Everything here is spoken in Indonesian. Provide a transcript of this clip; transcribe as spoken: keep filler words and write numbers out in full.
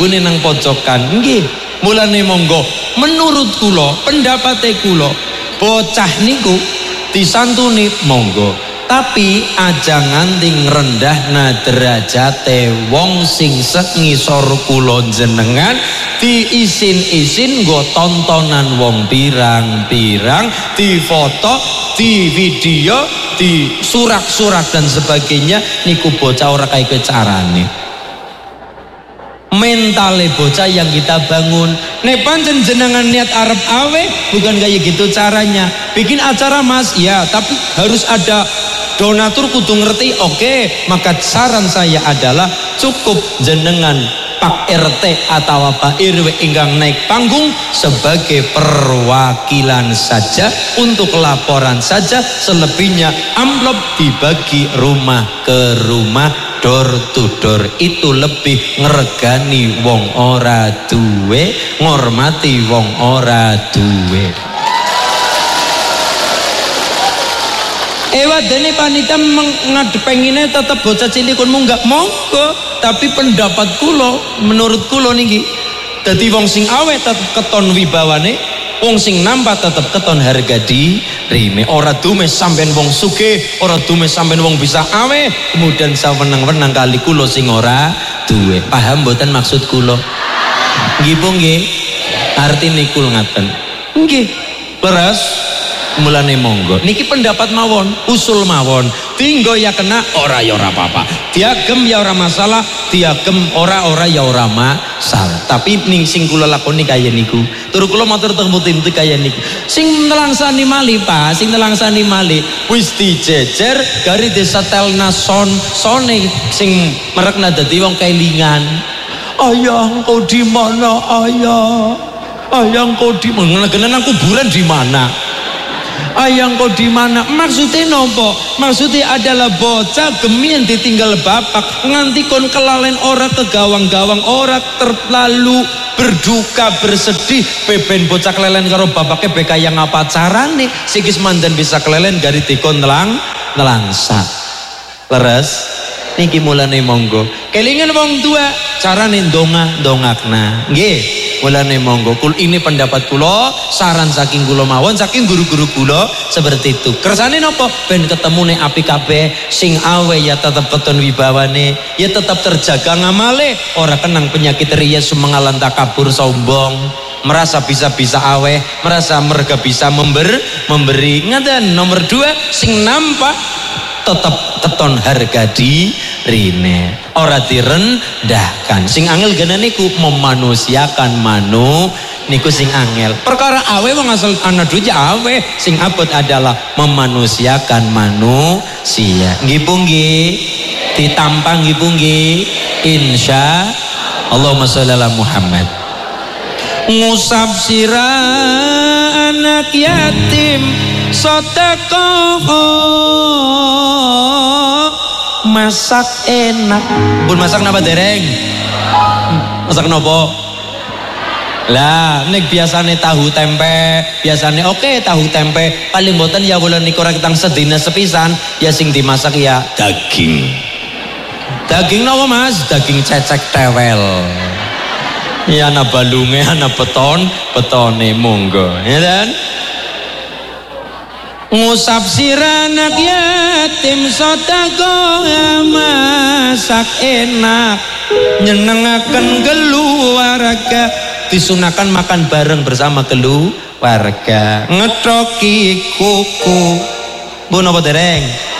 nggone nang pojokan. Nggih, mulane monggo menurut kula, pendapate kula, bocah niku disantuni monggo, tapi aja nganti ngrendahna derajate wong sing sengisor kula jenengan diisin-isin nggo tontonan wong pirang-pirang, di foto, di video, di surak-surak dan sebagainya. Niku bocah ora kaya carane. Mentale bocah yang kita bangun. Nek pancen jenengan niat arep awe, bukan kayak gitu caranya. Bikin acara Mas, ya, tapi harus ada donatur kudu ngerti. Oke, maka saran saya adalah cukup jenengan Pak R T atau Pak R W ingkang naik panggung sebagai perwakilan saja, untuk laporan saja, selebihnya amplop dibagi rumah ke rumah, door to door. Itu lebih ngeregani wong ora duwe, ngormati wong ora duwe. Ewa dene panitia ngadepengine tetep bocah cilik kun munggah monggo, tapi pendapat kula, menurut kula niki dadi wong sing awet tetep keton wibawane, wong sing nampak tetep keton harga dirine. Ora dume sampean wong sugih, ora dume sampean wong bisa awe kemudian sawenang-wenang kali kula sing ora duwe. Paham mboten maksud kula? Nggih po nggih. Artine kula ngaten. Nggih. Leres. Mulane monggo niki pendapat mawon, usul mawon, tinggo ya kena ora ya ora apa-apa, diagem ya ora masalah, diagem ora ora ya ora masalah. Tapi ning sing kula lakoni kaya niku, tur kula matur teng puti-puti kaya niku, sing nelangsani malih Pak, sing nelangsani malih wis dijejer gari disetelna son sone sing merekna dadi wong kelingan. Ayah engkau di mana ayah? Ayah engkau di mana? Nang kuburan di mana? Ayang kau di mana? Maksudnya nopo? Maksudnya adalah bocah gemi yang ditinggal bapak nganti kon kelalen ora ke gawang-gawang, ora terlalu berduka bersedih beben bocah kelelen karo bapaknya beka yang apa carane sikis mandan bisa kelelen gari dikon nelang nelangsa. Leres niki mulane monggo kelingan wong tua carane ndonga ndongakna nggih. Mulane monggo kul ini pendapat kula, saran saking kula mawon, saking guru-guru kula seperti itu. Kersane napa? Ben ketemune api kabeh, sing awe ya tetep keton wibawane, ya tetep terjaga ngamale, ora kenang penyakit riya sumengalan takabur sombong, merasa bisa-bisa awe, merasa merga bisa member, memberi. Ngaten nomor dua sing nampak tetap keton harga dirine, ora direndahkan. Sing angel gene niku memanusiakan manu niku sing angel. Perkara awe wong asal ana duit ya awe, sing abot adalah memanusiakan manusia. Nggih po nggih, ditampang nggih po nggih. Insya Allahumma sholli ala Muhammad. Ngusap sirah anak yatim sedekah, masak enak. Pun masak napa dereng? Masak nopo? Lah nek biasane tahu tempe, biasane oke okay, tahu tempe, paling mboten ya kula niku ora ketang sedina sepisan, ya sing dimasak ya daging. Daging napa Mas? Daging cecek tewel. Ya ana balunge, ana beton, betone monggo, ya kan? Ngusap sirah anak yatim sedekah, masak enak, nyenengaken keluarga, disunahkan makan bareng bersama keluarga, ngetoki kuku. Bu napa dereng?